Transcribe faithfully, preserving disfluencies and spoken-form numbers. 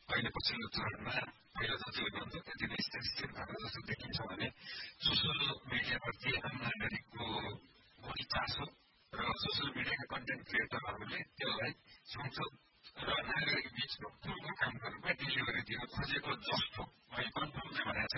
अहिले पछिल्लो चरणमा पहिला जतिले भन्थ्यो त्यति नै स्थिर स्थिर भएको जस्तो देखिन्छ भने सोसल मिडियाप्रति आम नागरिकको बढी चासो र सोसल मिडियाका कन्टेन्ट क्रिएटरहरूले त्यसलाई संसद र नागरिक बीचको पुलको काम गरेर डेलिभरी दिन खोजेको जस्तो मैले कन्फर्म चाहिँ भनेको